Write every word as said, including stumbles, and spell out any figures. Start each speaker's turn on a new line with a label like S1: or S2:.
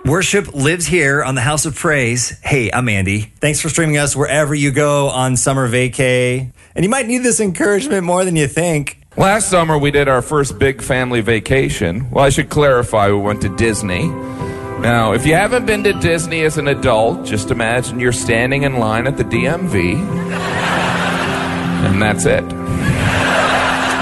S1: Worship lives here on the House of Praise. Hey, I'm Andy. Thanks for streaming us wherever you go on summer vacay. And you might need this encouragement more than you think.
S2: Last summer, we did our first big family vacation. Well, I should clarify, we went to Disney. Now, if you haven't been to Disney as an adult, just imagine you're standing in line at the D M V. And that's it.